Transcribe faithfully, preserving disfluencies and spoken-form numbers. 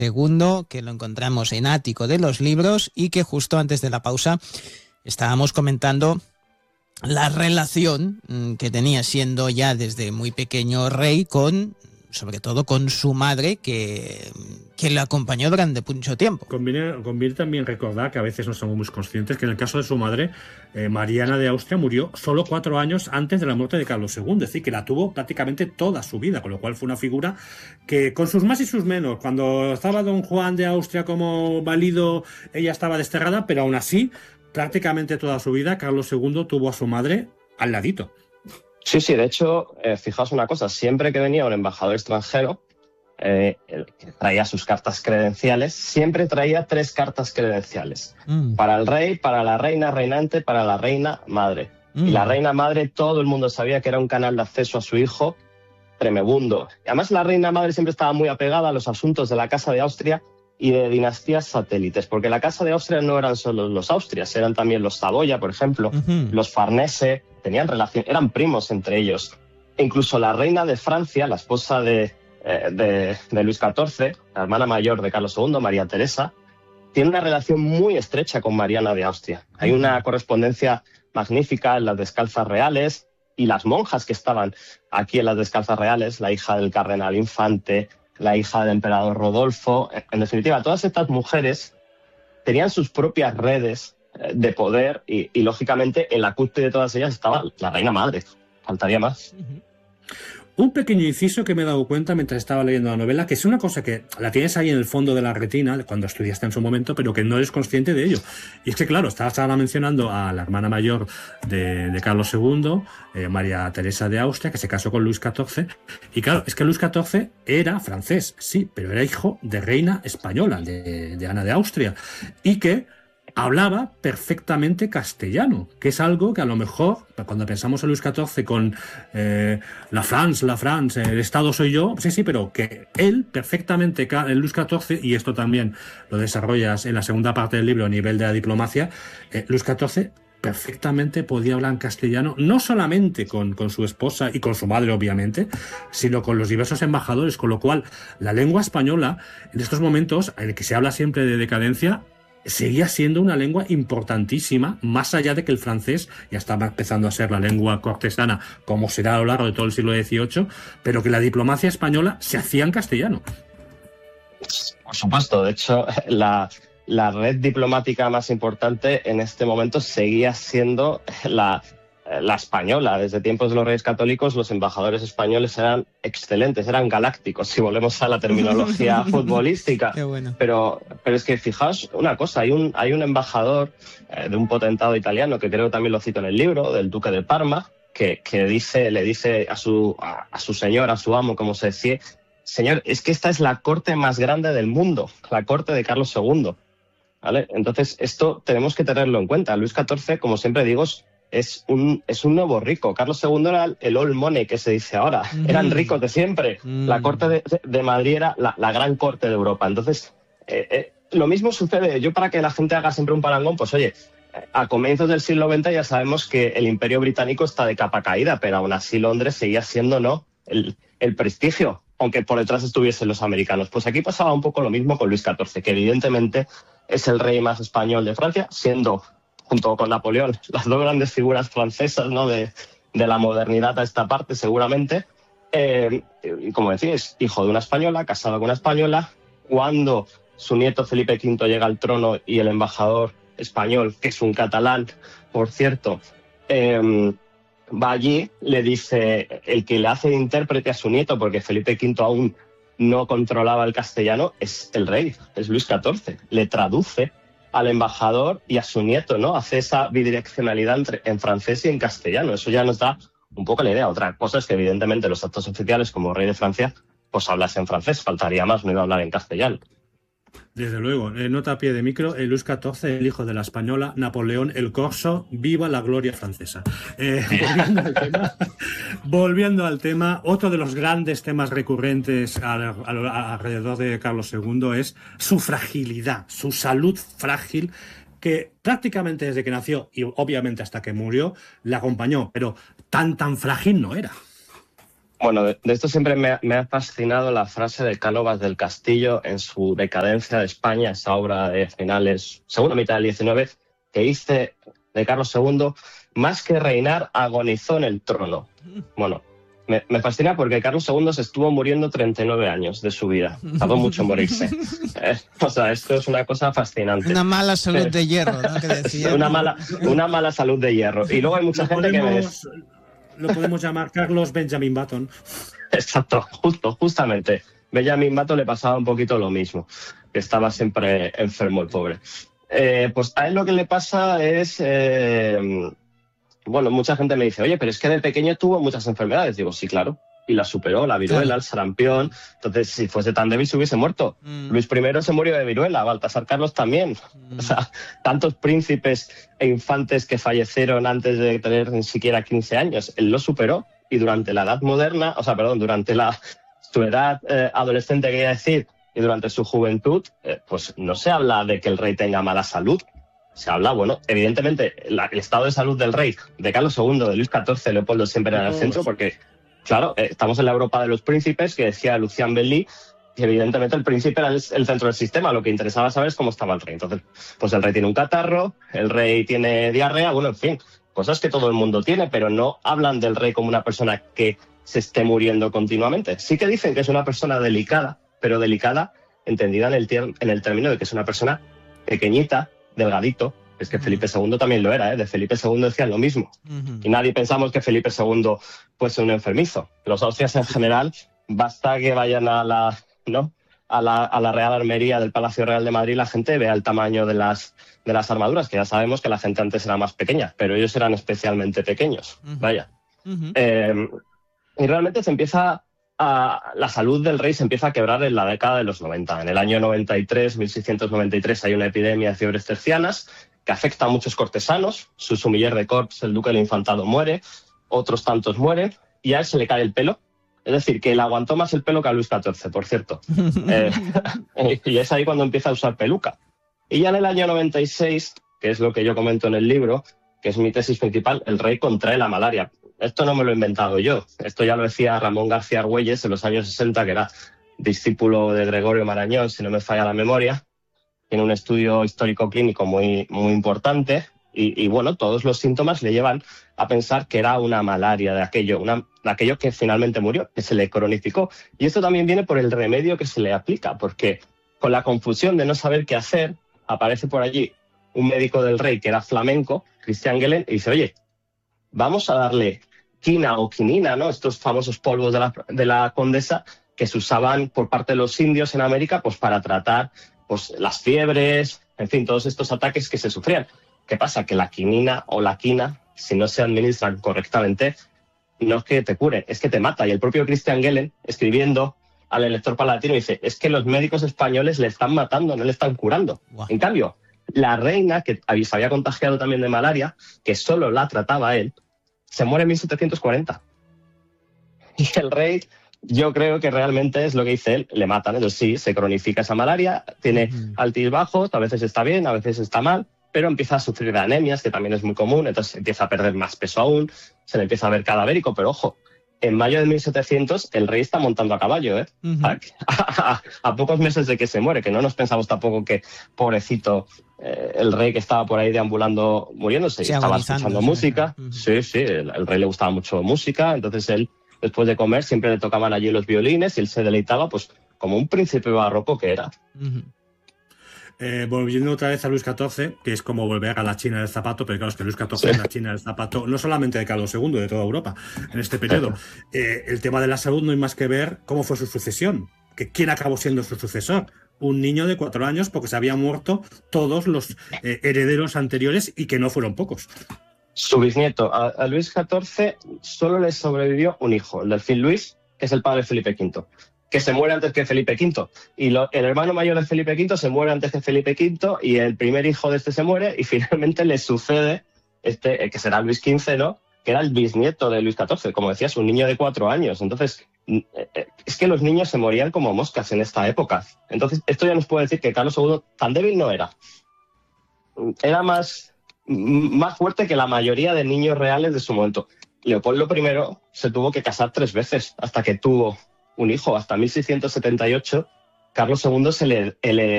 segundo, que lo encontramos en Ático de los Libros y que justo antes de la pausa estábamos comentando la relación que tenía siendo ya desde muy pequeño rey con, sobre todo con su madre, que, que le acompañó durante mucho tiempo. Conviene, conviene también recordar que a veces no somos muy conscientes que en el caso de su madre, eh, Mariana de Austria murió solo cuatro años antes de la muerte de Carlos segundo, es decir, que la tuvo prácticamente toda su vida, con lo cual fue una figura que con sus más y sus menos, cuando estaba don Juan de Austria como válido, ella estaba desterrada, pero aún así, prácticamente toda su vida, Carlos segundo tuvo a su madre al ladito. Sí, sí, de hecho, eh, fijaos una cosa, siempre que venía un embajador extranjero, eh, que traía sus cartas credenciales, siempre traía tres cartas credenciales. Mm. Para el rey, para la reina reinante, para la reina madre. Mm. Y la reina madre, todo el mundo sabía que era un canal de acceso a su hijo tremebundo. Y además la reina madre siempre estaba muy apegada a los asuntos de la Casa de Austria y de dinastías satélites, porque la Casa de Austria no eran solo los Austrias, eran también los Saboya, por ejemplo, uh-huh. los Farnese, tenían relación, eran primos entre ellos. E incluso la reina de Francia, la esposa de, eh, de, de Luis catorce, la hermana mayor de Carlos segundo, María Teresa, tiene una relación muy estrecha con Mariana de Austria. Hay una correspondencia magnífica en las descalzas reales y las monjas que estaban aquí en las descalzas reales, la hija del cardenal infante, la hija del emperador Rodolfo. En definitiva, todas estas mujeres tenían sus propias redes de poder y, y lógicamente, en la cúspide de todas ellas estaba la reina madre. Faltaría más. Uh-huh. Un pequeño inciso que me he dado cuenta mientras estaba leyendo la novela, que es una cosa que la tienes ahí en el fondo de la retina cuando estudiaste en su momento, pero que no eres consciente de ello. Y es que, claro, estabas ahora mencionando a la hermana mayor de, de Carlos segundo, eh, María Teresa de Austria, que se casó con Luis catorce. Y claro, es que Luis catorce era francés, sí, pero era hijo de reina española, de, de Ana de Austria. Y que hablaba perfectamente castellano, que es algo que a lo mejor, cuando pensamos en Luis catorce con eh, la France, la France, el Estado soy yo, sí, sí, pero que él perfectamente, en Luis catorce, y esto también lo desarrollas en la segunda parte del libro a nivel de la diplomacia, eh, Luis catorce perfectamente podía hablar en castellano, no solamente con, con su esposa y con su madre, obviamente, sino con los diversos embajadores, con lo cual la lengua española, en estos momentos en el que se habla siempre de decadencia, seguía siendo una lengua importantísima, más allá de que el francés ya estaba empezando a ser la lengua cortesana, como será a lo largo de todo el siglo dieciocho, pero que la diplomacia española se hacía en castellano. Por supuesto, de hecho, la, la red diplomática más importante en este momento seguía siendo la, la española. Desde tiempos de los Reyes Católicos, los embajadores españoles eran excelentes, eran galácticos, si volvemos a la terminología futbolística. Qué bueno. Pero, pero es que fijaos una cosa, hay un, hay un embajador eh, de un potentado italiano, que creo que también lo cito en el libro, del duque de Parma, que, que dice, le dice a su, a, a su señor, a su amo, como se decía, señor, es que esta es la corte más grande del mundo, la corte de Carlos segundo. ¿Vale? Entonces, esto tenemos que tenerlo en cuenta. Luis catorce, como siempre digo, es un, es un nuevo rico. Carlos segundo era el old money, que se dice ahora. Mm. Eran ricos de siempre. Mm. La corte de, de Madrid era la, la gran corte de Europa. Entonces, eh, eh, lo mismo sucede. Yo, para que la gente haga siempre un parangón, pues oye, a comienzos del siglo veinte ya sabemos que el Imperio Británico está de capa caída, pero aún así Londres seguía siendo, ¿no?, el, el prestigio, aunque por detrás estuviesen los americanos. Pues aquí pasaba un poco lo mismo con Luis catorce, que evidentemente es el rey más español de Francia, siendo, junto con Napoleón, las dos grandes figuras francesas, ¿no?, de, de la modernidad a esta parte, seguramente. Eh, y como decís, hijo de una española, casado con una española. Cuando su nieto Felipe quinto llega al trono y el embajador español, que es un catalán, por cierto, eh, va allí, le dice, el que le hace de intérprete a su nieto, porque Felipe quinto aún no controlaba el castellano, es el rey, es Luis catorce. Le traduce al embajador y a su nieto, ¿no? Hace esa bidireccionalidad entre, en francés y en castellano. Eso ya nos da un poco la idea. Otra cosa es que, evidentemente, los actos oficiales, como rey de Francia, pues hablas en francés, faltaría más, no iba a hablar en castellano. Desde luego, eh, nota a pie de micro, eh, Luis catorce, el hijo de la española, Napoleón el Corso, viva la gloria francesa. Eh, volviendo, al tema, volviendo al tema, otro de los grandes temas recurrentes a, a, a, alrededor de Carlos segundo es su fragilidad, su salud frágil, que prácticamente desde que nació y obviamente hasta que murió, le acompañó, pero tan tan frágil no era. Bueno, de, de esto siempre me ha, me ha fascinado la frase de Cánovas del Castillo en su Decadencia de España, esa obra de finales, segunda mitad del diecinueve, que dice de Carlos segundo, más que reinar, agonizó en el trono. Bueno, me, me fascina porque Carlos segundo se estuvo muriendo treinta y nueve años de su vida. Tardó mucho en morirse. Eh, o sea, esto es una cosa fascinante. Una mala salud Eh, de hierro, ¿no? Que decía. una, mala, una mala salud de hierro. Y luego hay mucha Lo gente que me... podemos, lo podemos llamar Carlos Benjamin Button. Exacto, justo, justamente. Benjamin Button le pasaba un poquito lo mismo, que estaba siempre enfermo el pobre. Eh, pues a él lo que le pasa es... Eh, bueno, mucha gente me dice, oye, pero es que de pequeño tuvo muchas enfermedades. Digo, sí, claro. Y la superó, la viruela, Claro. el sarampión. Entonces, si fuese tan débil, se hubiese muerto. Mm. Luis primero se murió de viruela, Baltasar Carlos también. Mm. O sea, tantos príncipes e infantes que fallecieron antes de tener ni siquiera quince años. Él lo superó y durante la edad moderna, o sea, perdón, durante la, su edad eh, adolescente, quería decir, y durante su juventud, eh, pues no se habla de que el rey tenga mala salud. Se habla, bueno, evidentemente, la, el estado de salud del rey, de Carlos segundo, de Luis catorce, Leopoldo siempre era en el centro, porque, claro, eh, estamos en la Europa de los príncipes, que decía Lucien Belly, y evidentemente el príncipe era el, el centro del sistema. Lo que interesaba saber es cómo estaba el rey. Entonces, pues el rey tiene un catarro, el rey tiene diarrea, bueno, en fin, cosas que todo el mundo tiene, pero no hablan del rey como una persona que se esté muriendo continuamente. Sí que dicen que es una persona delicada, pero delicada entendida en el, tier- en el término de que es una persona pequeñita, delgadito. Es que Felipe segundo también lo era, ¿eh? De Felipe segundo decían lo mismo. Ujú. Y nadie pensamos que Felipe segundo fuese un enfermizo. Los austrias en general, basta que vayan a la, ¿no? a la, a la Real Armería del Palacio Real de Madrid, la gente vea el tamaño de las, de las armaduras, que ya sabemos que la gente antes era más pequeña, pero ellos eran especialmente pequeños. Ujú. Vaya. Ujú. Eh, y realmente se empieza a, la salud del rey se empieza a quebrar en la década de los noventa. En el año noventa y tres, mil seiscientos noventa y tres, hay una epidemia de fiebres tercianas que afecta a muchos cortesanos. Su sumiller de corps, el duque del Infantado, muere, otros tantos mueren, y a él se le cae el pelo. Es decir, que él aguantó más el pelo que a Luis catorce, por cierto. Eh, y es ahí cuando empieza a usar peluca. Y ya en el año noventa y seis, que es lo que yo comento en el libro, que es mi tesis principal, el rey contrae la malaria. Esto no me lo he inventado yo. Esto ya lo decía Ramón García Argüelles en los años sesenta, que era discípulo de Gregorio Marañón, si no me falla la memoria. Tiene un estudio histórico clínico muy, muy importante. Y, y bueno, todos los síntomas le llevan a pensar que era una malaria de aquello, una, de aquello que finalmente murió, que se le cronificó. Y esto también viene por el remedio que se le aplica, porque con la confusión de no saber qué hacer, aparece por allí un médico del rey que era flamenco, Christian Gelen, y dice, oye, vamos a darle quina o quinina, ¿no? Estos famosos polvos de la, de la condesa que se usaban por parte de los indios en América, pues para tratar pues, las fiebres, en fin, todos estos ataques que se sufrían. ¿Qué pasa? Que la quinina o la quina, si no se administran correctamente, no es que te cure, es que te mata. Y el propio Christian Gelen, escribiendo al elector palatino, dice, es que los médicos españoles le están matando, no le están curando. Wow. En cambio, la reina, que se había contagiado también de malaria, que solo la trataba él, se muere en mil setecientos cuarenta. Y el rey, yo creo que realmente es lo que dice él, le matan. Entonces sí, se cronifica esa malaria, tiene Ujú. altibajos, a veces está bien, a veces está mal, pero empieza a sufrir de anemias, que también es muy común, entonces empieza a perder más peso aún, se le empieza a ver cadavérico, pero ojo, en mayo de mil setecientos el rey está montando a caballo, ¿eh? Ujú. a, a- a pocos meses de que se muere, que no nos pensamos tampoco que, pobrecito, eh, el rey que estaba por ahí deambulando muriéndose, Sí, y estaba agonizando, escuchando sí. música. Ujú. Sí, sí, el, el rey le gustaba mucho música, entonces él, después de comer, siempre le tocaban allí los violines y él se deleitaba, pues, como un príncipe barroco que era. Ujú. Eh, volviendo otra vez a Luis catorce, que es como volver a la China del zapato, pero claro, es que Luis catorce Sí. es la China del zapato, no solamente de Carlos segundo, de toda Europa, en este periodo. Eh, el tema de la salud no hay más que ver cómo fue su sucesión, que quién acabó siendo su sucesor. Un niño de cuatro años, porque se habían muerto todos los eh, herederos anteriores y que no fueron pocos. Su bisnieto, a, a Luis catorce, solo le sobrevivió un hijo, el delfín Luis, que es el padre de Felipe quinto, que se muere antes que Felipe quinto. Y lo, el hermano mayor de Felipe quinto se muere antes que Felipe quinto, y el primer hijo de este se muere, y finalmente le sucede, este, que será Luis quince, ¿no? Que era el bisnieto de Luis catorce, como decías, un niño de cuatro años. Entonces, es que los niños se morían como moscas en esta época. Entonces, esto ya nos puede decir que Carlos segundo tan débil no era. Era más, más fuerte que la mayoría de niños reales de su momento. Leopoldo primero se tuvo que casar tres veces hasta que tuvo un hijo. Hasta mil seiscientos setenta y ocho, Carlos segundo es el, el